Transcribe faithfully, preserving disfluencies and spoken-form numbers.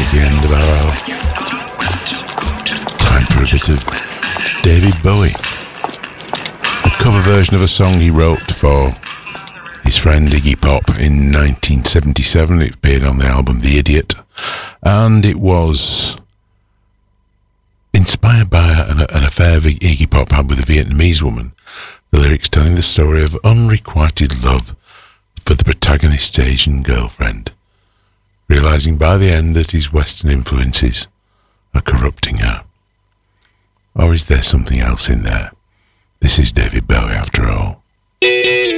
the end of our hour. Time for a bit of David Bowie. A cover version of a song he wrote for his friend Iggy Pop in nineteen seventy-seven. It appeared on the album The Idiot, and it was inspired by an, an affair Iggy Pop had with a Vietnamese woman. The lyrics telling the story of unrequited love for the protagonist's Asian girlfriend, realising by the end that his Western influences are corrupting her. Or is there something else in there? This is David Bowie after all.